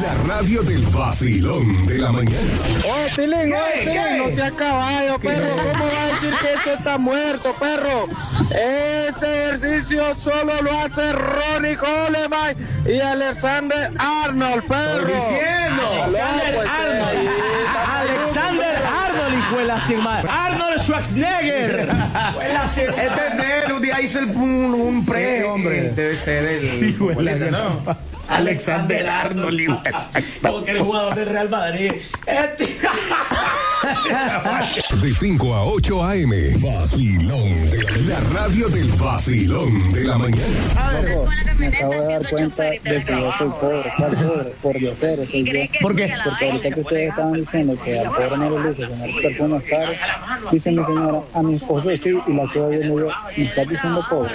La radio del vacilón de la mañana. Tilín, no sea caballo, perro. ¿Cómo va a decir que eso está muerto, perro? Ese ejercicio solo lo hace Ronnie Coleman y Alexander Arnold, perro. Estoy diciendo. Alexander Arnold, hijuela sin más. Arnold Schwarzenegger. Este de un día hizo un pre, hombre. Debe ser el hijuela, ¿no? Alexander Arnold. Como que eres jugador del Real Madrid. De 5 a 8 a.m. Vacilón de la radio del vacilón de la mañana. Me acabo de dar cuenta de que yo soy pobre. ¿Cuál pobre? Por diosero soy yo. ¿Por qué? Porque ahorita que ustedes estaban diciendo que al pobre no le luce tener perfumes caros, dice mi señora, a mi esposo sí, y la que hoy me está diciendo pobre.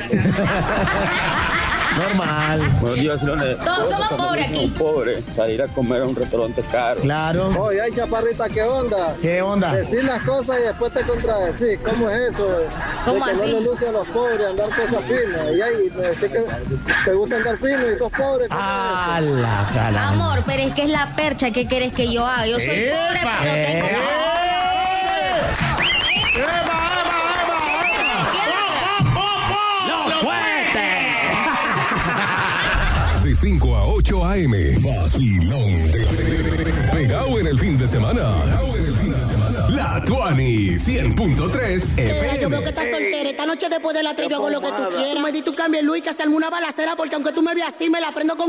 Normal. Buenos días, Leones. Todos somos pobres aquí. Pobres, salir a comer a un restaurante caro. Claro. Oye, ay, chaparrita, ¿qué onda? ¿Qué onda? Decir las cosas y después te contradecir. ¿Cómo es eso? ¿Cómo de que así? no le luce a los pobres andar cosas finas. Y ahí me decís que te gusta andar fino y sos pobre. ¿Cómo es eso? La cara. Amor, pero es que es la percha. ¿Qué quieres que yo haga? Yo soy pobre, pero tengo... De 5 a 8 a.m. Vacilón pegado en el fin de semana. La Tuani 100.3 FM. Yo veo que estás soltera. Esta noche después de la 3 yo hago lo que tú quieras. Tú me di tu cambio, Luis, que se arme una balacera. Porque aunque tú me veas así, me la prendo con